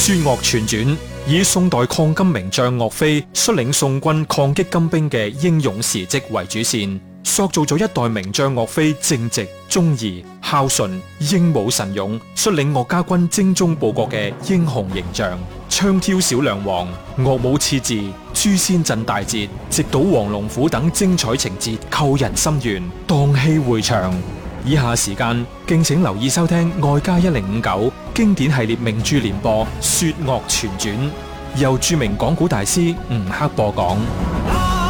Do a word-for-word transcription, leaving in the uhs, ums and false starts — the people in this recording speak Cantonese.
說岳全傳以宋代抗金名將岳飛率領宋軍抗擊金兵嘅英勇事蹟為主線，塑造咗一代名將岳飛正直、忠義、孝順、英武神勇，率領岳家軍精忠報國嘅英雄形象。槍挑小梁王、岳武刺字、誅仙陣大捷、直搗黃龍府等精彩情節扣人心弦，蕩氣迴腸。以下時間敬請留意收聽外加一零五九經典系列名著連播《說岳全傳》，由著名講古大師吳克播講。